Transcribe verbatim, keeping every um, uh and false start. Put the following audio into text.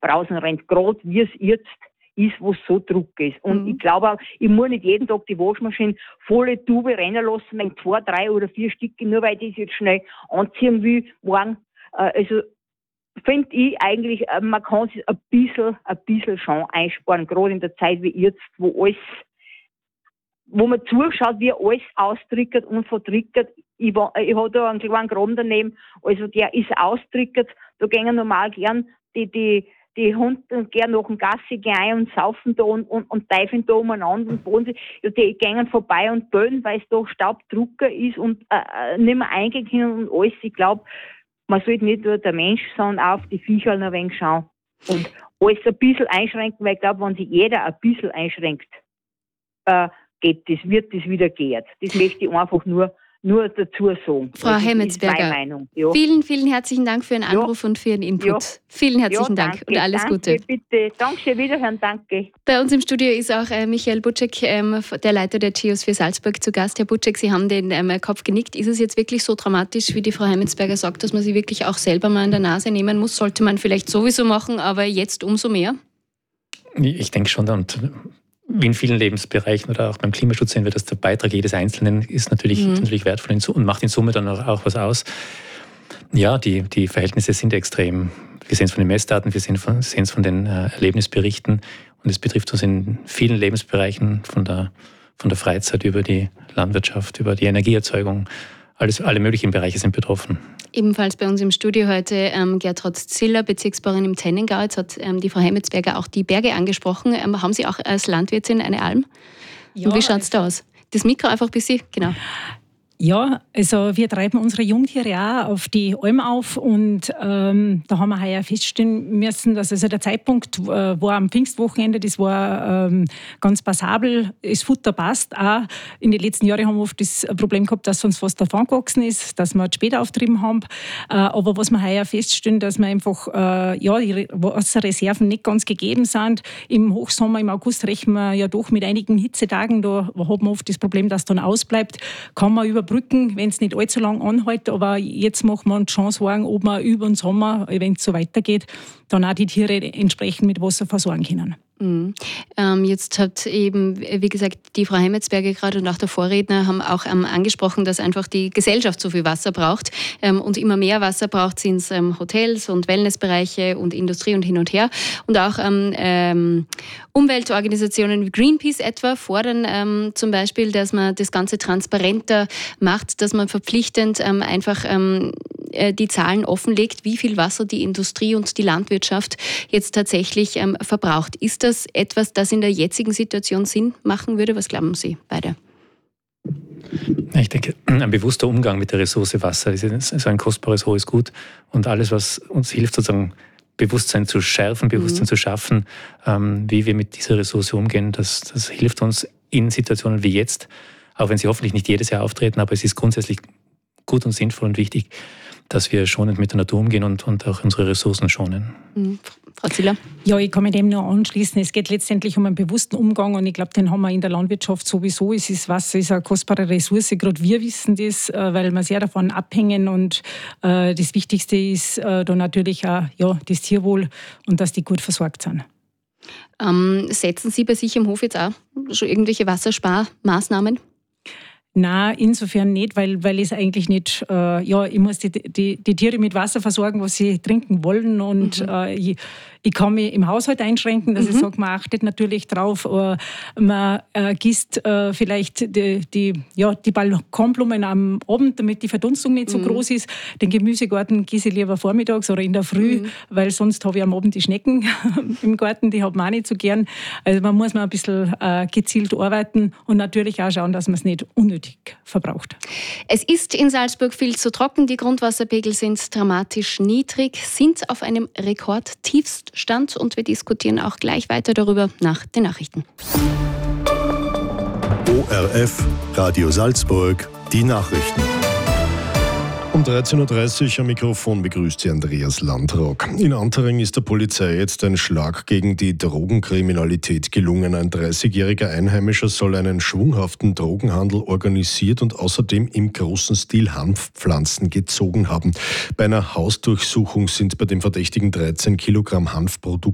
draußen rennt, gerade wie es jetzt ist, wo es so Druck ist. Und mhm. ich glaube auch, ich muss nicht jeden Tag die Waschmaschine volle Tube rennen lassen, wenn zwei, drei oder vier Stücke, nur weil ich das jetzt schnell anziehen will, morgen. Äh, also finde ich eigentlich, äh, man kann sich ein bisschen, ein bisschen schon einsparen, gerade in der Zeit wie jetzt, wo alles, wo man zuschaut, wie alles austrickert und vertrickert. Ich, war, ich habe da einen kleinen Graben daneben, also der ist austrickert, da gehen normal gern die, die Die Hunde gehen nach dem Gassi gehen und saufen da und, und, und teifen da umeinander und bohren sich. Ja, die gehen vorbei und böllen, weil es da Staubdrucker ist und äh, nicht mehr eingehen können und alles. Ich glaube, man sollte nicht nur der Mensch, sondern auch auf die Viecher ein wenig schauen. Und alles ein bisschen einschränken, weil ich glaube, wenn sich jeder ein bisschen einschränkt, äh, geht das, wird das wieder geehrt. Das möchte ich einfach nur Nur dazu sagen. Frau Hemmetsberger, ja. vielen, vielen herzlichen Dank für Ihren Anruf ja. und für Ihren Input. Ja. Vielen herzlichen ja, Dank und alles danke, Gute. Bitte, danke, wiederhören, danke. Bei uns im Studio ist auch äh, Michael Butschek, ähm, der Leiter der Geos für Salzburg, zu Gast. Herr Butschek, Sie haben den ähm, Kopf genickt. Ist es jetzt wirklich so dramatisch, wie die Frau Hemmetsberger sagt, dass man sie wirklich auch selber mal in der Nase nehmen muss? Sollte man vielleicht sowieso machen, aber jetzt umso mehr? Ich denke schon, und wie in vielen Lebensbereichen oder auch beim Klimaschutz sehen wir, dass der Beitrag jedes Einzelnen ist natürlich, mhm. ist natürlich wertvoll und macht in Summe dann auch, auch was aus. Ja, die, die Verhältnisse sind extrem. Wir sehen es von den Messdaten, wir sehen es von den äh, Erlebnisberichten und es betrifft uns in vielen Lebensbereichen, von der, von der Freizeit über die Landwirtschaft, über die Energieerzeugung. Alles, alle möglichen Bereiche sind betroffen. Ebenfalls bei uns im Studio heute ähm, Gertrud Ziller, Bezirksbauerin im Tennengau. Jetzt hat ähm, die Frau Hemmetsberger auch die Berge angesprochen. Ähm, haben Sie auch als Landwirtin eine Alm? Ja, und wie schaut es da aus? Das Mikro einfach ein bisschen, genau. Ja, also wir treiben unsere Jungtiere auch auf die Alm auf und ähm, da haben wir heuer feststellen müssen, dass also der Zeitpunkt äh, war am Pfingstwochenende, das war ähm, ganz passabel, das Futter passt auch. In den letzten Jahren haben wir oft das Problem gehabt, dass uns fast davon gewachsen ist, dass wir später auftrieben haben. Äh, aber was wir heuer feststellen, dass wir einfach äh, ja, die Wasserreserven nicht ganz gegeben sind. Im Hochsommer, im August rechnen wir ja doch mit einigen Hitzetagen, da haben wir oft das Problem, dass dann ausbleibt. Kann man über Brücken, wenn es nicht allzu lang anhält, aber jetzt machen wir uns schon Sorgen, ob wir über den Sommer, wenn es so weitergeht, dann auch die Tiere entsprechend mit Wasser versorgen können. Mhm. Ähm, jetzt hat eben, wie gesagt, die Frau Hemmetsberger gerade und auch der Vorredner haben auch ähm, angesprochen, dass einfach die Gesellschaft so viel Wasser braucht ähm, und immer mehr Wasser braucht, sind es ähm, Hotels und Wellnessbereiche und Industrie und hin und her. Und auch ähm, ähm, Umweltorganisationen wie Greenpeace etwa fordern ähm, zum Beispiel, dass man das Ganze transparenter macht, dass man verpflichtend ähm, einfach ähm, die Zahlen offenlegt, wie viel Wasser die Industrie und die Landwirtschaft jetzt tatsächlich ähm, verbraucht. Ist das etwas, das in der jetzigen Situation Sinn machen würde? Was glauben Sie beide? Ich denke, ein bewusster Umgang mit der Ressource Wasser ist so ein kostbares, hohes Gut. Und alles, was uns hilft, sozusagen Bewusstsein zu schärfen, Bewusstsein mhm. zu schaffen, ähm, wie wir mit dieser Ressource umgehen, das, das hilft uns in Situationen wie jetzt, auch wenn sie hoffentlich nicht jedes Jahr auftreten, aber es ist grundsätzlich gut und sinnvoll und wichtig, dass wir schonend mit der Natur umgehen und, und auch unsere Ressourcen schonen. Mhm. Frau Ziller? Ja, ich kann mich dem nur anschließen. Es geht letztendlich um einen bewussten Umgang und ich glaube, den haben wir in der Landwirtschaft sowieso. Es ist Wasser ist eine kostbare Ressource, gerade wir wissen das, weil wir sehr davon abhängen und äh, das Wichtigste ist äh, da natürlich auch ja, das Tierwohl und dass die gut versorgt sind. Ähm, setzen Sie bei sich im Hof jetzt auch schon irgendwelche Wassersparmaßnahmen? Nein, insofern nicht, weil, weil es eigentlich nicht, äh, ja, ich muss die, die, die Tiere mit Wasser versorgen, was sie trinken wollen und mhm. äh, ich, ich kann mich im Haushalt einschränken, dass mhm. ich sage, man achtet natürlich drauf, äh, man äh, gießt äh, vielleicht die, die, ja, die Balkonblumen am Abend, damit die Verdunstung nicht so mhm. groß ist. Den Gemüsegarten gieße ich lieber vormittags oder in der Früh, mhm. weil sonst habe ich am Abend die Schnecken im Garten, die hat man auch nicht so gern. Also man muss mal ein bisschen äh, gezielt arbeiten und natürlich auch schauen, dass man es nicht unnötig verbraucht. Es ist in Salzburg viel zu trocken, die Grundwasserpegel sind dramatisch niedrig, sind auf einem Rekordtiefst Stand und wir diskutieren auch gleich weiter darüber nach den Nachrichten. O R F, Radio Salzburg, die Nachrichten. Um dreizehn Uhr dreißig am Mikrofon begrüßt Sie Andreas Landrock. In Antering ist der Polizei jetzt ein Schlag gegen die Drogenkriminalität gelungen. Ein dreißigjähriger Einheimischer soll einen schwunghaften Drogenhandel organisiert und außerdem im großen Stil Hanfpflanzen gezogen haben. Bei einer Hausdurchsuchung sind bei dem Verdächtigen dreizehn Kilogramm Hanfprodukte